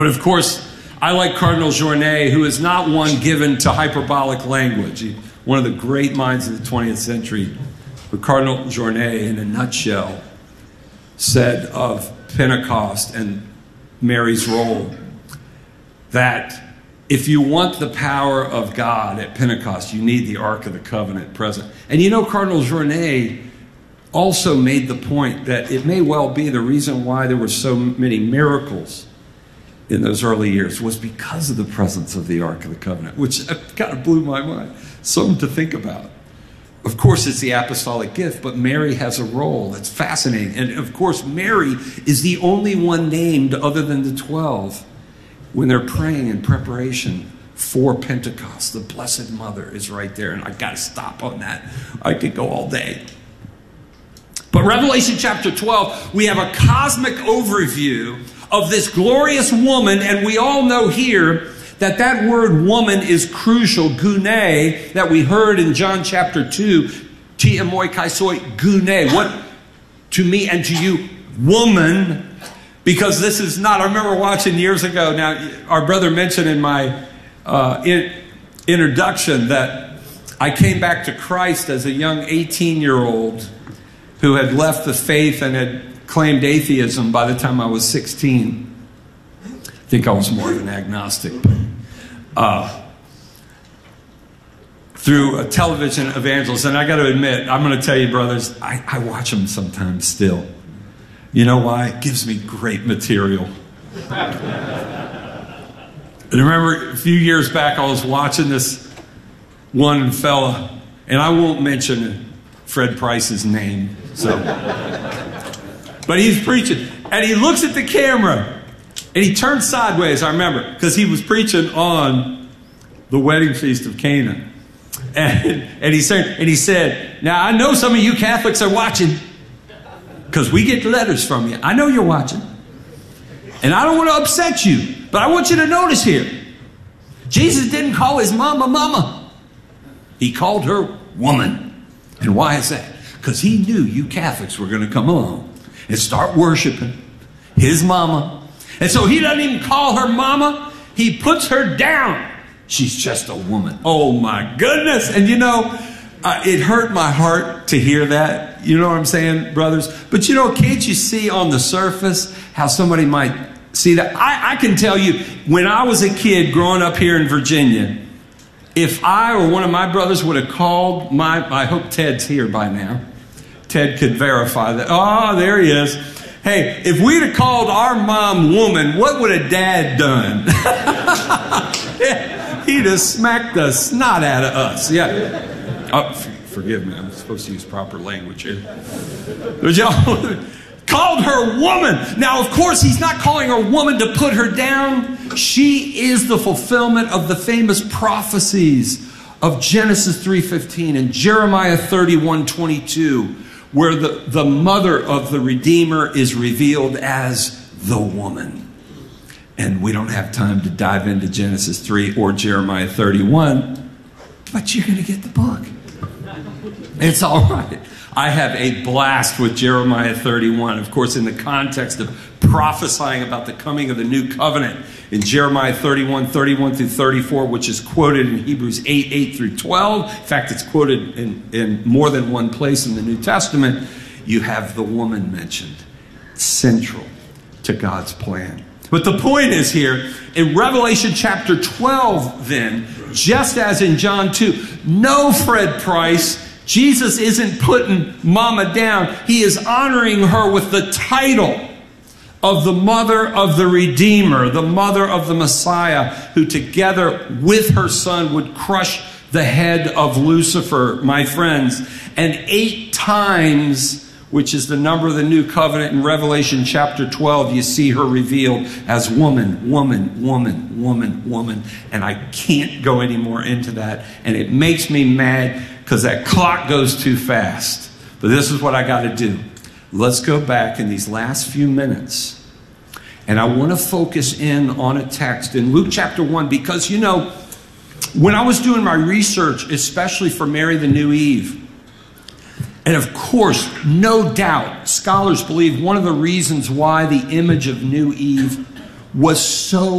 But of course, I like Cardinal Journet, who is not one given to hyperbolic language. One of the great minds of the 20th century. But Cardinal Journet, in a nutshell, said of Pentecost and Mary's role that if you want the power of God at Pentecost, you need the Ark of the Covenant present. And you know, Cardinal Journet also made the point that it may well be the reason why there were so many miracles in those early years was because of the presence of the Ark of the Covenant, which kind of blew my mind. Something to think about. Of course, it's the apostolic gift, but Mary has a role that's fascinating. And of course, Mary is the only one named other than the 12 when they're praying in preparation for Pentecost. The Blessed Mother is right there, and I've got to stop on that. I could go all day. But Revelation chapter 12, we have a cosmic overview of this glorious woman, and we all know here that that word woman is crucial, gune, that we heard in John chapter 2, ti emoi kaisoi gune, what to me and to you, woman, because this is not, I remember watching years ago, now our brother mentioned in my introduction that I came back to Christ as a young 18-year-old who had left the faith and had claimed atheism by the time I was 16. I think I was more of an agnostic. Through a television evangelist. And I got to admit, I'm going to tell you, brothers, I watch them sometimes still. You know why? It gives me great material. And I remember a few years back, I was watching this one fella, and I won't mention Fred Price's name. But he's preaching, and he looks at the camera, and he turns sideways, I remember, because he was preaching on the wedding feast of Cana. And he said, now I know some of you Catholics are watching, because we get letters from you. I know you're watching. And I don't want to upset you, but I want you to notice here. Jesus didn't call his mama mama. He called her woman. And why is that? Because he knew you Catholics were going to come along and start worshiping his mama. And so he doesn't even call her mama. He puts her down. She's just a woman. Oh my goodness. And you know, it hurt my heart to hear that. You know what I'm saying, brothers? But you know, can't you see on the surface how somebody might see that? I can tell you, when I was a kid growing up here in Virginia, if I or one of my brothers would have called I hope Ted's here by now. Ted could verify that. Oh, there he is. Hey, if we'd have called our mom woman, what would a dad done? He'd have smacked the snot out of us. Yeah. Oh, forgive me. I'm supposed to use proper language here. But y'all called her woman. Now, of course, he's not calling her woman to put her down. She is the fulfillment of the famous prophecies of Genesis 3:15 and Jeremiah 31:22, where the mother of the Redeemer is revealed as the woman. And we don't have time to dive into Genesis 3 or Jeremiah 31, but you're going to get the book. It's all right. I have a blast with Jeremiah 31, of course, in the context of prophesying about the coming of the new covenant in Jeremiah 31 through 34, which is quoted in Hebrews 8 through 12. In fact, it's quoted in more than one place in the New Testament. You have the woman mentioned, central to God's plan. But the point is here, in Revelation chapter 12 then, just as in John 2, no Fred Price, Jesus isn't putting mama down. He is honoring her with the title of the mother of the Redeemer, the mother of the Messiah, who together with her son would crush the head of Lucifer, my friends. And 8 times, which is the number of the new covenant in Revelation chapter 12, you see her revealed as woman, woman, woman, woman, woman. And I can't go any more into that. And it makes me mad because that clock goes too fast. But this is what I got to do. Let's go back in these last few minutes. And I want to focus in on a text in Luke chapter 1, because, you know, when I was doing my research, especially for Mary the New Eve, and of course, no doubt, scholars believe one of the reasons why the image of New Eve was so